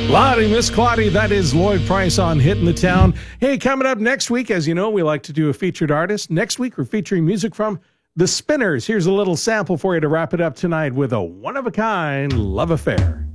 Lottie, Miss Claudie, that is Lloyd Price on Hitting the Town. Hey, coming up next week, as you know, we like to do a featured artist. Next week, we're featuring music from The Spinners. Here's a little sample for you to wrap it up tonight with a one-of-a-kind love affair.